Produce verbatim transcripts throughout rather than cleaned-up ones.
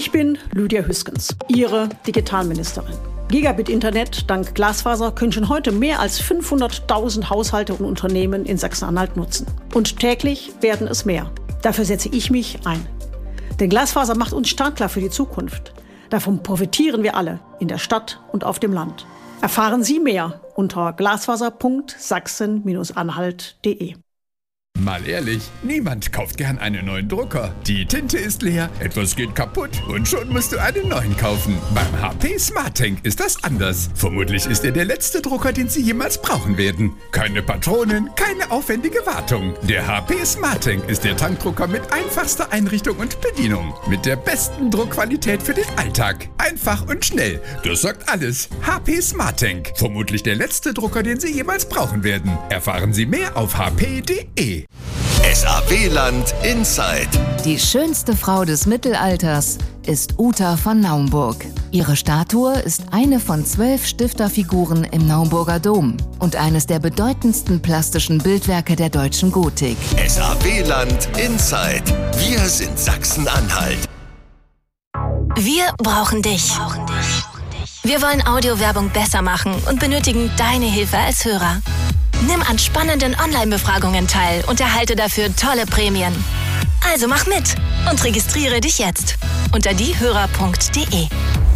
Ich bin Lydia Hüskens, Ihre Digitalministerin. Gigabit-Internet dank Glasfaser können schon heute mehr als fünfhunderttausend Haushalte und Unternehmen in Sachsen-Anhalt nutzen. Und täglich werden es mehr. Dafür setze ich mich ein. Denn Glasfaser macht uns startklar für die Zukunft. Davon profitieren wir alle, in der Stadt und auf dem Land. Erfahren Sie mehr unter glasfaser punkt sachsen Bindestrich anhalt punkt de. Mal ehrlich, niemand kauft gern einen neuen Drucker. Die Tinte ist leer, etwas geht kaputt und schon musst du einen neuen kaufen. Beim H P SmartTank ist das anders. Vermutlich ist er der letzte Drucker, den Sie jemals brauchen werden. Keine Patronen, keine aufwendige Wartung. Der H P SmartTank ist der Tankdrucker mit einfachster Einrichtung und Bedienung. Mit der besten Druckqualität für den Alltag. Einfach und schnell. Das sagt alles. H P SmartTank. Vermutlich der letzte Drucker, den Sie jemals brauchen werden. Erfahren Sie mehr auf h p punkt de. S A W-Land Inside. Die schönste Frau des Mittelalters ist Uta von Naumburg. Ihre Statue ist eine von zwölf Stifterfiguren im Naumburger Dom und eines der bedeutendsten plastischen Bildwerke der deutschen Gotik. S A W-Land Inside. Wir sind Sachsen-Anhalt. Wir brauchen dich. Wir wollen Audiowerbung besser machen und benötigen deine Hilfe als Hörer. Nimm an spannenden Online-Befragungen teil und erhalte dafür tolle Prämien. Also mach mit und registriere dich jetzt unter diehörer punkt de.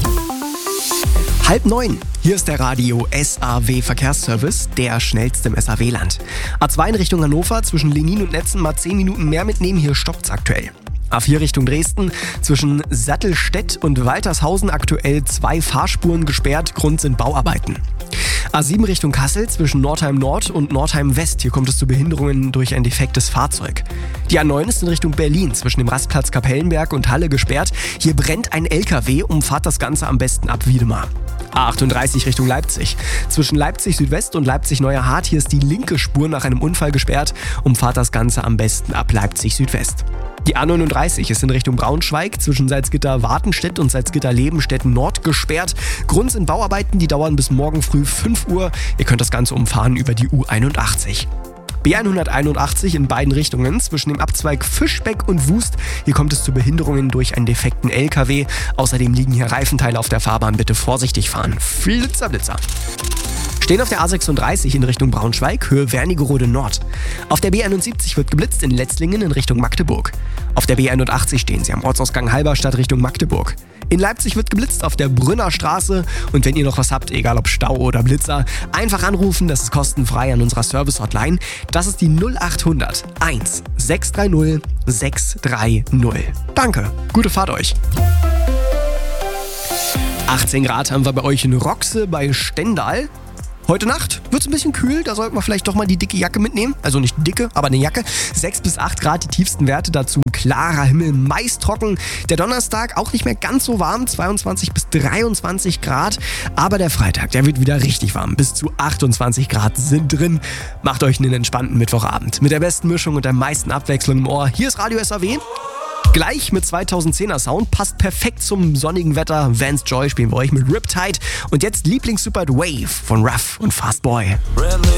Halb neun. Hier ist der Radio S A W Verkehrsservice, der schnellste im S A W-Land. A zwei in Richtung Hannover, zwischen Lenin und Netzen mal zehn Minuten mehr mitnehmen, hier stoppt's aktuell. A vier Richtung Dresden, zwischen Sattelstedt und Waltershausen aktuell zwei Fahrspuren gesperrt, Grund sind Bauarbeiten. A sieben Richtung Kassel, zwischen Nordheim Nord und Nordheim West, hier kommt es zu Behinderungen durch ein defektes Fahrzeug. Die A neun ist in Richtung Berlin, zwischen dem Rastplatz Kapellenberg und Halle gesperrt, hier brennt ein L K W, umfahrt das Ganze am besten ab Wiedemar. A achtunddreißig Richtung Leipzig, zwischen Leipzig Südwest und Leipzig Neuer Hart, hier ist die linke Spur nach einem Unfall gesperrt, umfahrt das Ganze am besten ab Leipzig Südwest. Die A neununddreißig ist in Richtung Braunschweig, zwischen Salzgitter-Wartenstedt und Salzgitter-Lebenstedt-Nord gesperrt. Grund sind Bauarbeiten, die dauern bis morgen früh fünf Uhr. Ihr könnt das Ganze umfahren über die U einundachtzig. B hunderteinundachtzig in beiden Richtungen, zwischen dem Abzweig Fischbeck und Wust. Hier kommt es zu Behinderungen durch einen defekten L K W. Außerdem liegen hier Reifenteile auf der Fahrbahn, bitte vorsichtig fahren. Flitzer, Blitzer. Stehen auf der A sechsunddreißig in Richtung Braunschweig, Höhe Wernigerode Nord. Auf der B einundsiebzig wird geblitzt in Letzlingen in Richtung Magdeburg. Auf der B einundachtzig stehen Sie am Ortsausgang Halberstadt Richtung Magdeburg. In Leipzig wird geblitzt auf der Brünner Straße und wenn ihr noch was habt, egal ob Stau oder Blitzer, einfach anrufen, das ist kostenfrei an unserer Service-Hotline. Das ist die null achthundert eins sechs drei null sechs drei null. Danke, gute Fahrt euch. achtzehn Grad haben wir bei euch in Roxe bei Stendal. Heute Nacht wird es ein bisschen kühl, da sollten wir vielleicht doch mal die dicke Jacke mitnehmen. Also nicht dicke, aber eine Jacke. sechs bis acht Grad die tiefsten Werte, dazu klarer Himmel, meist trocken. Der Donnerstag auch nicht mehr ganz so warm, zweiundzwanzig bis dreiundzwanzig Grad. Aber der Freitag, der wird wieder richtig warm, bis zu achtundzwanzig Grad sind drin. Macht euch einen entspannten Mittwochabend mit der besten Mischung und der meisten Abwechslung im Ohr. Hier ist Radio S A W. Gleich mit zweitausendzehner Sound, passt perfekt zum sonnigen Wetter. Vance Joy spielen wir euch mit Riptide. Und jetzt Lieblings-Super Wave von Ruff und Fastboy.